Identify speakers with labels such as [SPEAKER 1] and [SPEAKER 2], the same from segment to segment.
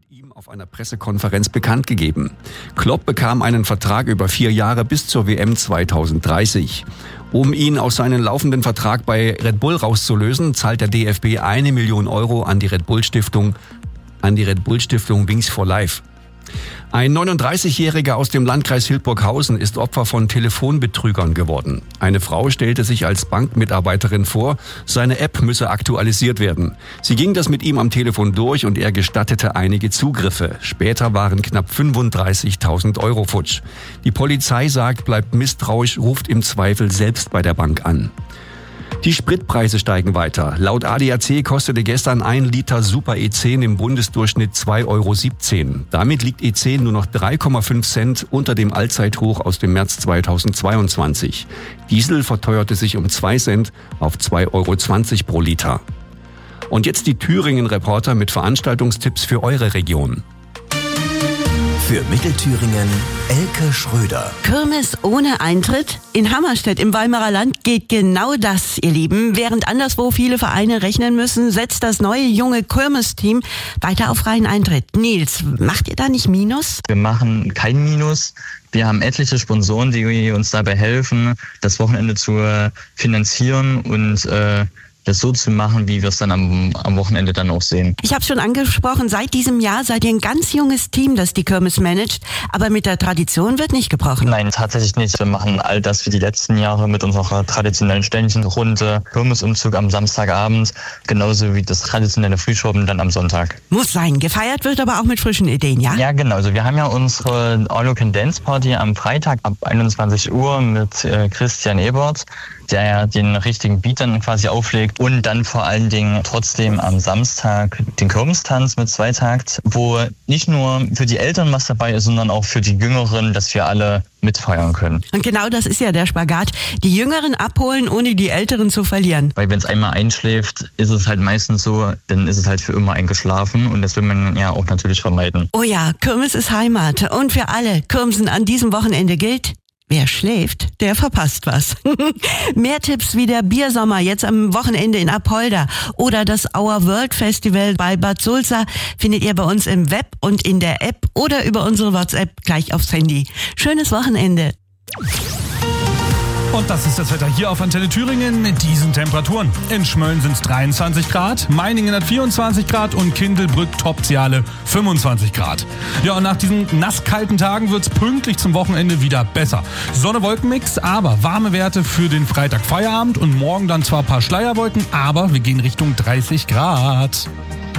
[SPEAKER 1] ihm auf einer Pressekonferenz bekannt gegeben. Klopp bekam einen Vertrag über 4 Jahre bis zur WM 2030. Um ihn aus seinem laufenden Vertrag bei Red Bull rauszulösen, zahlt der DFB 1 Million Euro an die Red Bull Stiftung Wings for Life. Ein 39-Jähriger aus dem Landkreis Hildburghausen ist Opfer von Telefonbetrügern geworden. Eine Frau stellte sich als Bankmitarbeiterin vor, seine App müsse aktualisiert werden. Sie ging das mit ihm am Telefon durch und er gestattete einige Zugriffe. Später waren knapp 35.000 Euro futsch. Die Polizei sagt, bleibt misstrauisch, ruft im Zweifel selbst bei der Bank an. Die Spritpreise steigen weiter. Laut ADAC kostete gestern 1 Liter Super E10 im Bundesdurchschnitt 2,17 Euro. Damit liegt E10 nur noch 3,5 Cent unter dem Allzeithoch aus dem März 2022. Diesel verteuerte sich um 2 Cent auf 2,20 Euro pro Liter. Und jetzt die Thüringen-Reporter mit Veranstaltungstipps für eure Region.
[SPEAKER 2] Für Mittelthüringen Elke Schröder.
[SPEAKER 3] Kirmes ohne Eintritt? In Hammerstedt im Weimarer Land geht genau das, ihr Lieben. Während anderswo viele Vereine rechnen müssen, setzt das neue junge Kirmes-Team weiter auf freien Eintritt. Nils, macht ihr da nicht Minus?
[SPEAKER 4] Wir machen kein Minus. Wir haben etliche Sponsoren, die uns dabei helfen, das Wochenende zu finanzieren und das so zu machen, wie wir es dann am Wochenende dann auch sehen.
[SPEAKER 3] Ich habe schon angesprochen, seit diesem Jahr seid ihr ein ganz junges Team, das die Kirmes managt, aber mit der Tradition wird nicht gebrochen.
[SPEAKER 4] Nein, tatsächlich nicht. Wir machen all das wie die letzten Jahre mit unserer traditionellen Ständchenrunde, Kirmesumzug am Samstagabend, genauso wie das traditionelle Frühschoppen dann am Sonntag.
[SPEAKER 3] Muss sein. Gefeiert wird aber auch mit frischen Ideen, ja?
[SPEAKER 4] Ja, genau. Also wir haben ja unsere All-You-Can-Dance-Party am Freitag ab 21 Uhr mit Christian Ebert, der ja den richtigen Beat dann quasi auflegt und dann vor allen Dingen trotzdem am Samstag den Kirmestanz mit Zweitakt, wo nicht nur für die Eltern was dabei ist, sondern auch für die Jüngeren, dass wir alle mitfeiern können.
[SPEAKER 3] Und genau das ist ja der Spagat, die Jüngeren abholen, ohne die Älteren zu verlieren.
[SPEAKER 4] Weil wenn es einmal einschläft, ist es halt meistens so, dann ist es halt für immer eingeschlafen und das will man ja auch natürlich vermeiden.
[SPEAKER 3] Oh ja, Kirmes ist Heimat und für alle Kirmesen an diesem Wochenende gilt: wer schläft, der verpasst was. Mehr Tipps wie der Biersommer jetzt am Wochenende in Apolda oder das Our World Festival bei Bad Sulza findet ihr bei uns im Web und in der App oder über unsere WhatsApp gleich aufs Handy. Schönes Wochenende.
[SPEAKER 5] Und das ist das Wetter hier auf Antenne Thüringen mit diesen Temperaturen. In Schmölln sind es 23 Grad, Meiningen hat 24 Grad und Kindelbrück-Topziale 25 Grad. Ja, und nach diesen nasskalten Tagen wird es pünktlich zum Wochenende wieder besser. Sonne-Wolkenmix, aber warme Werte für den Freitag Feierabend und morgen dann zwar ein paar Schleierwolken, aber wir gehen Richtung 30 Grad.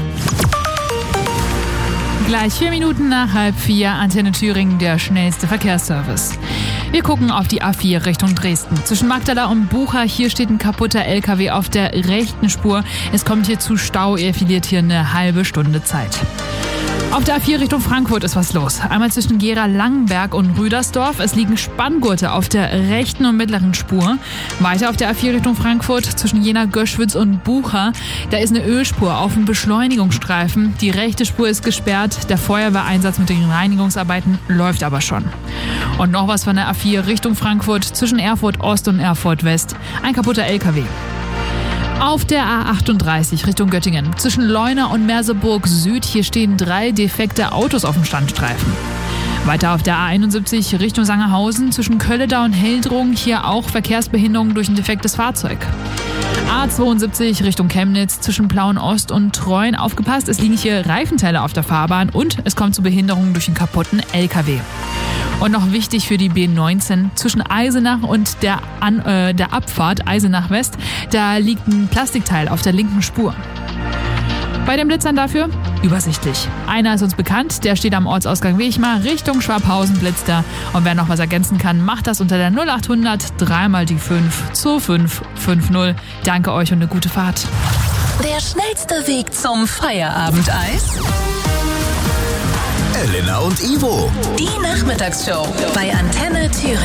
[SPEAKER 6] Gleich 4 Minuten nach 3:30, Antenne Thüringen, der schnellste Verkehrsservice. Wir gucken auf die A4 Richtung Dresden. Zwischen Magdala und Bucha, hier steht ein kaputter LKW auf der rechten Spur. Es kommt hier zu Stau, ihr verliert hier eine halbe Stunde Zeit. Auf der A4 Richtung Frankfurt ist was los. Einmal zwischen Gera-Langenberg und Rüdersdorf. Es liegen Spanngurte auf der rechten und mittleren Spur. Weiter auf der A4 Richtung Frankfurt zwischen Jena, Göschwitz und Bucha. Da ist eine Ölspur auf dem Beschleunigungsstreifen. Die rechte Spur ist gesperrt. Der Feuerwehreinsatz mit den Reinigungsarbeiten läuft aber schon. Und noch was von der A4 Richtung Frankfurt zwischen Erfurt Ost und Erfurt West. Ein kaputter LKW. Auf der A38 Richtung Göttingen. Zwischen Leuna und Merseburg Süd. Hier stehen 3 defekte Autos auf dem Standstreifen. Weiter auf der A71 Richtung Sangerhausen. Zwischen Kölledau und Heldrung. Hier auch Verkehrsbehinderung durch ein defektes Fahrzeug. A72 Richtung Chemnitz. Zwischen Plauen Ost und Treuen. Aufgepasst, es liegen hier Reifenteile auf der Fahrbahn und es kommt zu Behinderungen durch einen kaputten LKW. Und noch wichtig für die B19, zwischen Eisenach und der Abfahrt Eisenach West, da liegt ein Plastikteil auf der linken Spur. Bei den Blitzern dafür übersichtlich. Einer ist uns bekannt, der steht am Ortsausgang Wechmar, Richtung Schwabhausen blitzt er. Und wer noch was ergänzen kann, macht das unter der 0800 3 mal die 5 2550. Danke euch und eine gute Fahrt.
[SPEAKER 7] Der schnellste Weg zum Feierabendeis?
[SPEAKER 2] Elena und Ivo.
[SPEAKER 7] Die Nachmittagsshow bei Antenne Thüringen.